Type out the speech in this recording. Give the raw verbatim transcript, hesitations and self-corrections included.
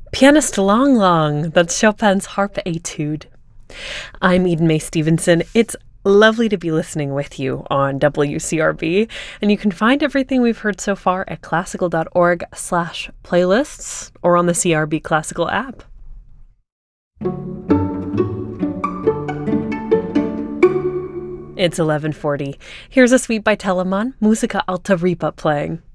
Pianist Long Long, that's Chopin's Harp Etude. I'm Eden May Stevenson. It's lovely to be listening with you on W C R B, and you can find everything we've heard so far at classical.org slash playlists or on the C R B Classical app. It's eleven forty. Here's a suite by Telemann, Musica Alta Ripa playing.